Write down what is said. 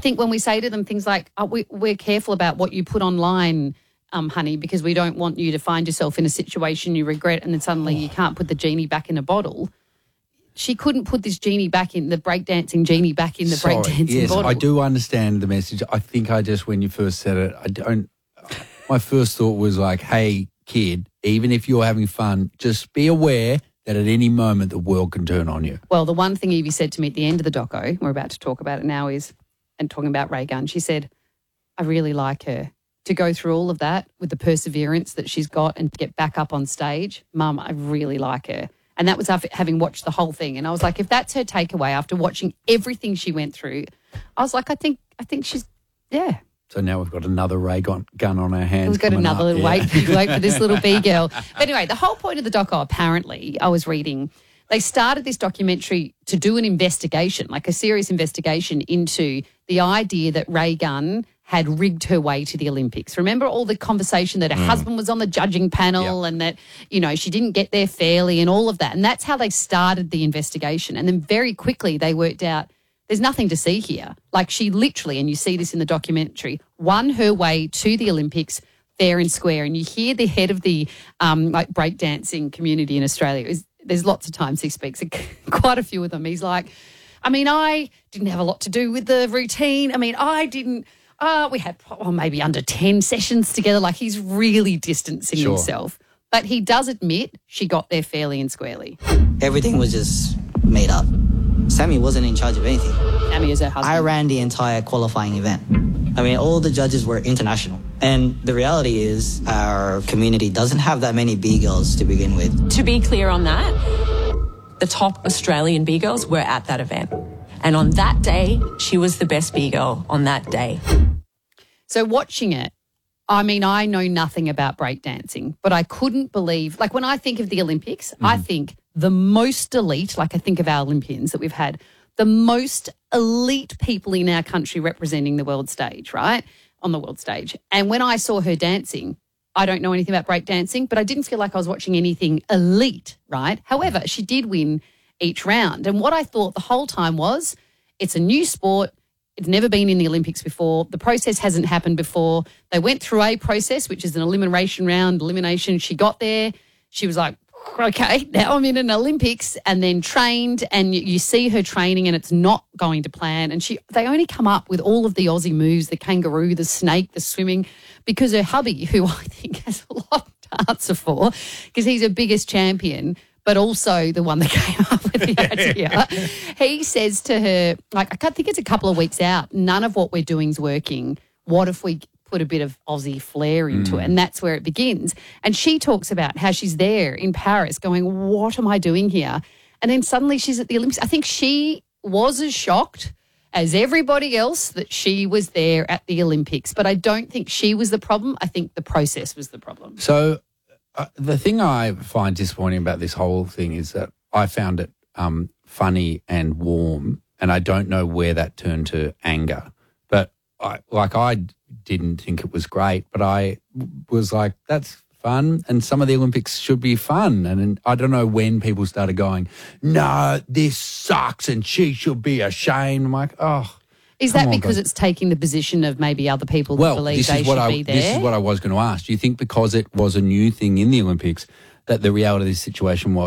think when we say to them things like, we're careful about what you put online, honey, because we don't want you to find yourself in a situation you regret and then suddenly you can't put the genie back in a bottle. She couldn't put this genie back in, the breakdancing genie back in the breakdancing bottle. I do understand the message. I think when you first said it, my first thought was like, hey, kid, even if you're having fun, just be aware that at any moment the world can turn on you. Well, the one thing Evie said to me at the end of the doco, we're about to talk about it now, and talking about Ray Gunn, she said, I really like her. To go through all of that with the perseverance that she's got and get back up on stage, Mum, I really like her. And that was after having watched the whole thing. And I was like, if that's her takeaway after watching everything she went through, I was like, I think she's, yeah. So now we've got another Ray Gunn on our hands. We've got another little wait for this little B girl. But anyway, the whole point of the doco, apparently, I was reading, they started this documentary to do an investigation, like a serious investigation into the idea that Ray Gunn had rigged her way to the Olympics. Remember all the conversation that her husband was on the judging panel and that, she didn't get there fairly and all of that. And that's how they started the investigation. And then very quickly they worked out there's nothing to see here. Like she literally, and you see this in the documentary, won her way to the Olympics fair and square. And you hear the head of the breakdancing community in Australia. There's lots of times he speaks, quite a few of them. He's like, I didn't have a lot to do with the routine. I didn't. We had maybe under 10 sessions together. Like he's really distancing himself. But he does admit she got there fairly and squarely. Everything was just made up. Sammy wasn't in charge of anything. Sammy is her husband. I ran the entire qualifying event. All the judges were international. And the reality is our community doesn't have that many B-girls to begin with. To be clear on that, the top Australian B-girls were at that event. And on that day, she was the best B-girl on that day. So watching it, I know nothing about breakdancing, but I couldn't believe, like when I think of the Olympics, I think the most elite, like I think of our Olympians that we've had, the most elite people in our country representing the world stage, right, on the world stage. And when I saw her dancing, I don't know anything about breakdancing, but I didn't feel like I was watching anything elite, right? However, she did win each round. And what I thought the whole time was, it's a new sport. It's never been in the Olympics before. The process hasn't happened before. They went through a process, which is an elimination round, elimination. She got there. She was like, okay, now I'm in an Olympics, and then trained, and you see her training and it's not going to plan. And they only come up with all of the Aussie moves, the kangaroo, the snake, the swimming, because her hubby, who I think has a lot to answer for, because he's her biggest champion, but also the one that came up with the idea. He says to her, I think it's a couple of weeks out, none of what we're doing is working. What if we put a bit of Aussie flair into it? And that's where it begins. And she talks about how she's there in Paris going, what am I doing here? And then suddenly she's at the Olympics. I think she was as shocked as everybody else that she was there at the Olympics. But I don't think she was the problem. I think the process was the problem. So the thing I find disappointing about this whole thing is that I found it funny and warm, and I don't know where that turned to anger. But I didn't think it was great, but I was like, that's fun, and some of the Olympics should be fun. And I don't know when people started going, no, this sucks and she should be ashamed. I'm like, oh. Is that because it's taking the position of maybe other people that believe they should be there? This is what I was going to ask. Do you think because it was a new thing in the Olympics that the reality of this situation was